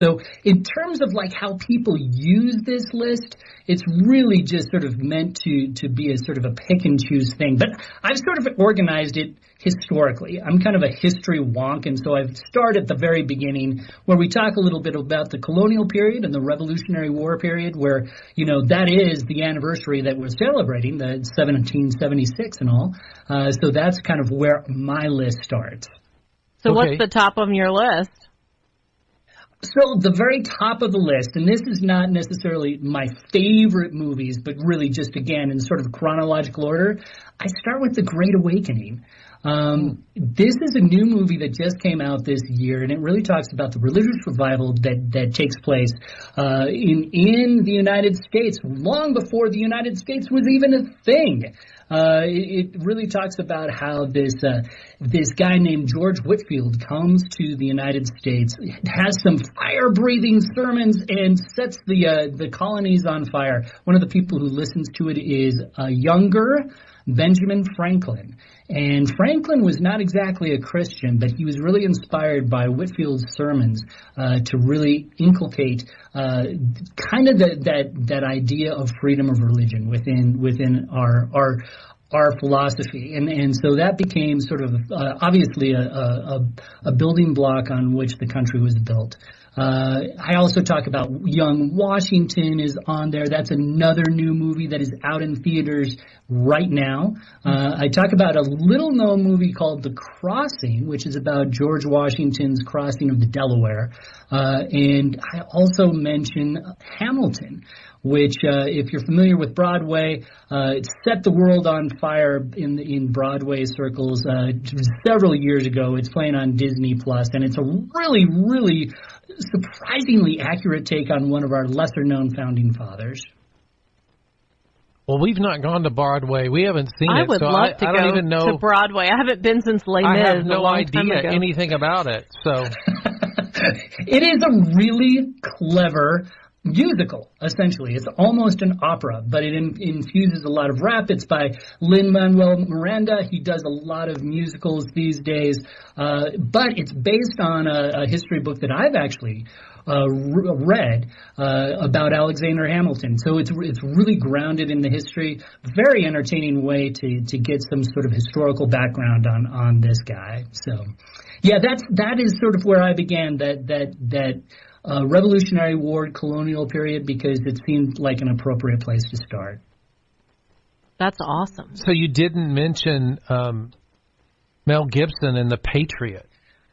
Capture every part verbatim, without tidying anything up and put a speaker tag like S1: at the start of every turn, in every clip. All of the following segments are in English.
S1: So in terms of like how people use this list, it's really just sort of meant to to be a sort of a pick and choose thing. But I've sort of organized it historically. I'm kind of a history wonk, and so I've started at the very beginning where we talk a little bit about the colonial period and the Revolutionary War period, where, you know, that is the anniversary that we're celebrating, the seventeen seventy-six and all. Uh, so that's kind of where my list starts.
S2: So
S3: okay.
S2: What's the top of your list?
S1: So the very top of the list, and this is not necessarily my favorite movies, but really just, again, in sort of chronological order, I start with The Great Awakening. Um, this is a new movie that just came out this year, and it really talks about the religious revival that, that takes place uh, in in the United States long before the United States was even a thing. Uh, it, it really talks about how this uh, this guy named George Whitefield comes to the United States, has some fire-breathing sermons, and sets the uh, the colonies on fire. One of the people who listens to it is a younger Benjamin Franklin. And Franklin was not exactly a Christian, but he was really inspired by Whitefield's sermons uh, to really inculcate uh, kind of the, that that idea of freedom of religion within within our our our philosophy, and and so that became sort of uh, obviously a, a a building block on which the country was built. Uh, I also talk about Young Washington is on there. That's another new movie that is out in theaters right now. Uh, I talk about a little-known movie called The Crossing, which is about George Washington's crossing of the Delaware. Uh, and I also mention Hamilton, which, uh, if you're familiar with Broadway, uh, it set the world on fire in in Broadway circles uh, several years ago. It's playing on Disney Plus, and it's a really, really surprisingly accurate take on one of our lesser-known founding fathers.
S3: Well, we've not gone to Broadway. We haven't seen
S2: I
S3: it,
S2: would
S3: so
S2: love
S3: I,
S2: to
S3: I don't
S2: go
S3: even know.
S2: to Broadway. I haven't been since Les Mis.
S3: I have no
S2: a long
S3: idea
S2: time ago.
S3: anything about it. So
S1: it is a really clever musical, essentially. It's almost an opera, but it in, infuses a lot of rap. It's by Lin-Manuel Miranda. He does a lot of musicals these days, uh, but it's based on a, a history book that I've actually uh, re- read uh, about Alexander Hamilton. So it's it's really grounded in the history. Very entertaining way to to get some sort of historical background on on this guy. So, yeah, that's that is sort of where I began. That that that. Uh, Revolutionary War colonial period, because it seemed like an appropriate place to start.
S2: That's awesome.
S3: So you didn't mention um, Mel Gibson and The Patriot.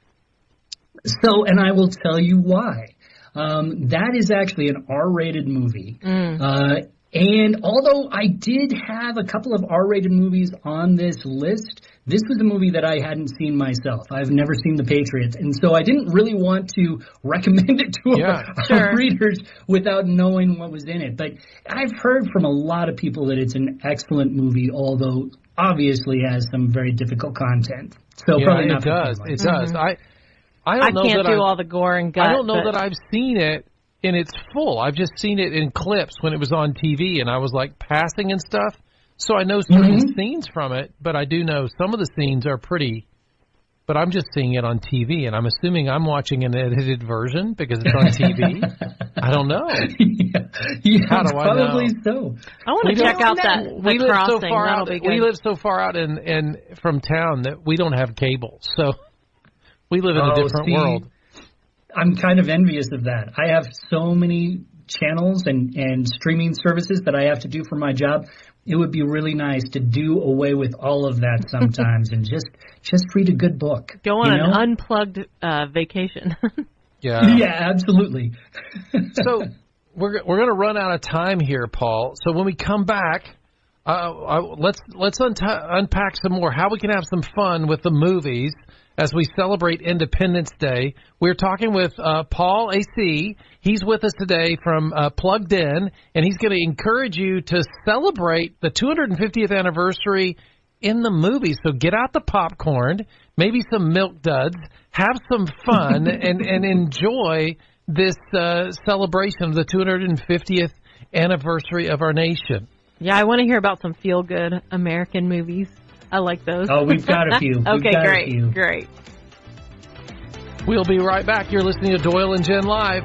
S1: So, and I will tell you why. Um, that is actually an R-rated movie.
S2: Mm.
S1: Uh, and although I did have a couple of R-rated movies on this list, this was a movie that I hadn't seen myself. I've never seen The Patriots, and so I didn't really want to recommend it to
S3: yeah,
S1: our,
S2: sure.
S1: our readers without knowing what was in it. But I've heard from a lot of people that it's an excellent movie, although obviously has some very difficult content. So
S3: yeah,
S1: probably
S3: it
S1: not for
S3: does.
S1: families.
S3: It does.
S2: Mm-hmm.
S3: I I don't
S2: I
S3: know
S2: can't
S3: that
S2: do
S3: I,
S2: all the gore and guts.
S3: I don't know
S2: but...
S3: that I've seen it in its full. I've just seen it in clips when it was on T V, and I was like passing and stuff. So I know certain
S1: mm-hmm.
S3: scenes from it, but I do know some of the scenes are pretty. But I'm just seeing it on T V, and I'm assuming I'm watching an edited version because it's on T V. I don't know.
S1: yeah, yeah,
S3: How do I know?
S1: probably so.
S2: I want
S3: We
S2: to check
S3: don't-
S2: out that
S3: we
S2: the
S3: live
S2: crossing.
S3: so far
S2: That'll
S3: out.
S2: be good.
S3: We live so far out in, in from town that we don't have cable, so we live in a
S1: Oh,
S3: different
S1: see,
S3: world.
S1: I'm kind of envious of that. I have so many channels and, and streaming services that I have to do for my job. It would be really nice to do away with all of that sometimes and just just read a good book.
S2: Go on
S1: you know?
S2: an unplugged uh, vacation.
S3: Yeah.
S1: Yeah, absolutely.
S3: So we're we're going to run out of time here, Paul. So when we come back, uh, uh, let's let's unta- unpack some more how we can have some fun with the movies as we celebrate Independence Day. We're talking with uh, Paul A C. He's with us today from uh, Plugged In, and he's going to encourage you to celebrate the two hundred fiftieth anniversary in the movie. So get out the popcorn, maybe some Milk Duds, have some fun, and, and enjoy this uh, celebration of the two hundred fiftieth anniversary of our nation.
S2: Yeah, I want to hear about some feel-good American movies. I like those.
S1: Oh, we've got a few. We've
S2: Okay,
S1: got
S2: great,
S1: a few.
S2: great.
S3: We'll be right back. You're listening to Doyle and Jen Live.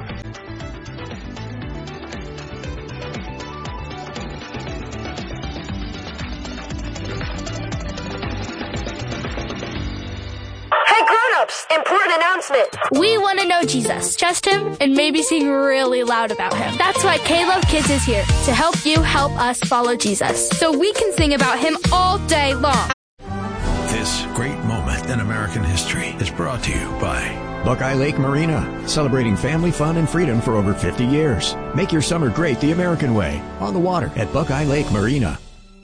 S4: Important announcement. We want to know Jesus, trust him, and maybe sing really loud about him. That's why K-Love Kids is here to help you help us follow Jesus, so we can sing about him all day long.
S5: This great moment in American history is brought to you by
S6: Buckeye Lake Marina, celebrating family fun and freedom for over fifty years. Make your summer great the American way, on the water at Buckeye Lake Marina.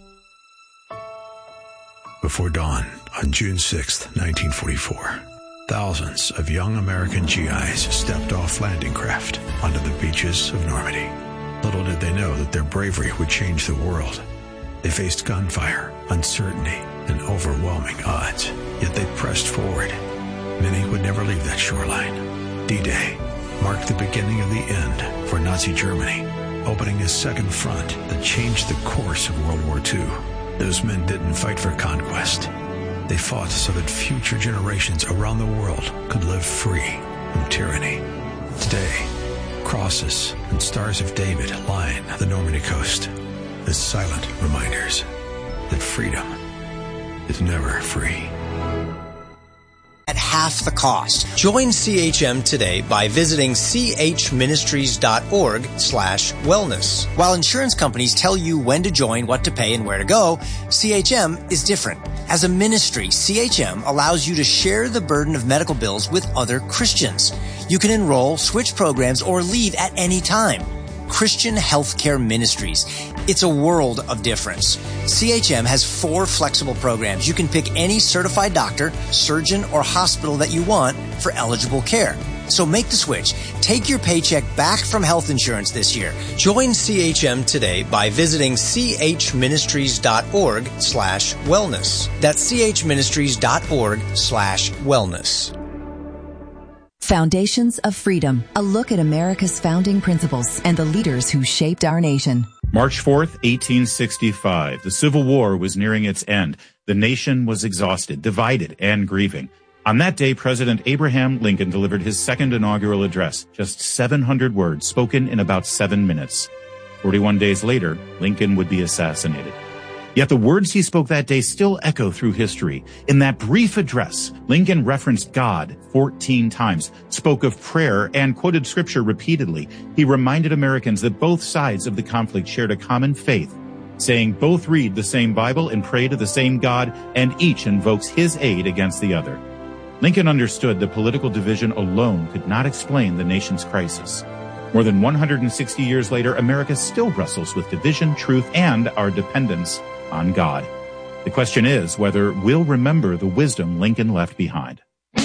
S5: Before dawn on June sixth, nineteen forty-four. Thousands of young American G Is stepped off landing craft onto the beaches of Normandy. Little did they know that their bravery would change the world. They faced gunfire, uncertainty, and overwhelming odds, yet they pressed forward. Many would never leave that shoreline. D-Day marked the beginning of the end for Nazi Germany, opening a second front that changed the course of World War Two. Those men didn't fight for conquest. They fought so that future generations around the world could live free from tyranny. Today, crosses and stars of David line the Normandy coast as silent reminders that freedom is never free.
S7: At half the cost. Join C H M today by visiting chministries.org slash wellness. While insurance companies tell you when to join, what to pay, and where to go, C H M is different. As a ministry, C H M allows you to share the burden of medical bills with other Christians. You can enroll, switch programs, or leave at any time. Christian Healthcare Ministries. It's a world of difference. C H M has four flexible programs. You can pick any certified doctor, surgeon, or hospital that you want for eligible care. So make the switch. Take your paycheck back from health insurance this year. Join C H M today by visiting chministries.org slash wellness. That's chministries.org slash wellness.
S8: Foundations of Freedom, a look at America's founding principles and the leaders who shaped our nation.
S9: March fourth, eighteen sixty-five. The Civil War was nearing its end. The nation was exhausted, divided, and grieving. On that day, President Abraham Lincoln delivered his second inaugural address, just seven hundred words spoken in about seven minutes. forty-one days later, Lincoln would be assassinated. Yet the words he spoke that day still echo through history. In that brief address, Lincoln referenced God fourteen times, spoke of prayer, and quoted scripture repeatedly. He reminded Americans that both sides of the conflict shared a common faith, saying both read the same Bible and pray to the same God, and each invokes his aid against the other. Lincoln understood that political division alone could not explain the nation's crisis. More than one hundred sixty years later, America still wrestles with division, truth, and our dependence on God. The question is whether we'll remember the wisdom Lincoln left behind.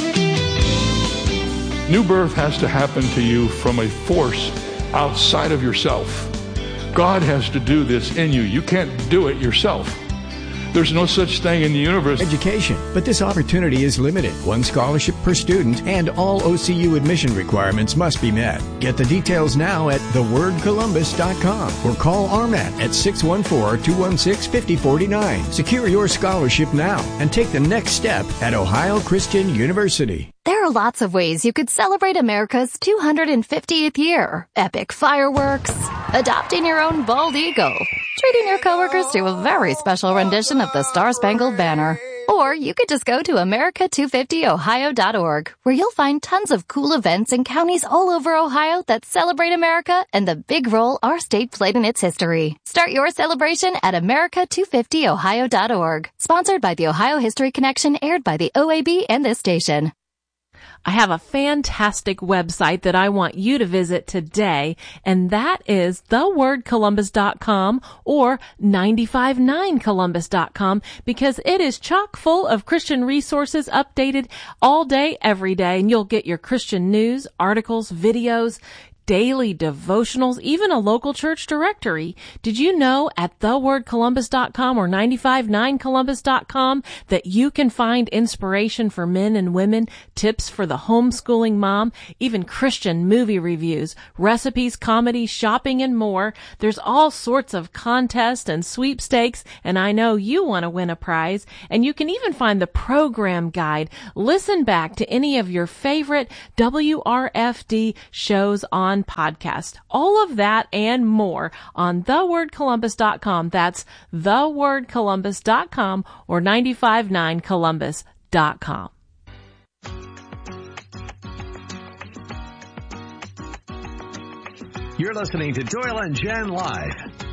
S10: New birth has to happen to you from a force outside of yourself. God has to do this in you. You can't do it yourself. There's no such thing in the universe.
S6: Education, but this opportunity is limited. One scholarship per student, and all O C U admission requirements must be met. Get the details now at the word columbus dot com or call R M A T at six one four, two one six, five zero four nine. Secure your scholarship now and take the next step at Ohio Christian University.
S11: There are lots of ways you could celebrate America's two hundred fiftieth year. Epic fireworks, adopting your own bald eagle, treating your coworkers to a very special rendition of the Star-Spangled Banner. Or you could just go to America two fifty Ohio dot org, where you'll find tons of cool events in counties all over Ohio that celebrate America and the big role our state played in its history. Start your celebration at America two fifty Ohio dot org. Sponsored by the Ohio History Connection, aired by the O A B and this station.
S2: I have a fantastic website that I want you to visit today, and that is the word columbus dot com or nine five nine columbus dot com, because it is chock full of Christian resources updated all day, every day, and you'll get your Christian news, articles, videos, daily devotionals, even a local church directory. Did you know at the word columbus dot com or nine five nine columbus dot com that you can find inspiration for men and women, tips for the homeschooling mom, even Christian movie reviews, recipes, comedy, shopping, and more? There's all sorts of contests and sweepstakes, and I know you want to win a prize. And you can even find the program guide. Listen back to any of your favorite W R F D shows on podcast. All of that and more on the word columbus dot com. That's the word columbus dot com or nine five nine columbus dot com.
S12: You're listening to Doyle and Jen Live.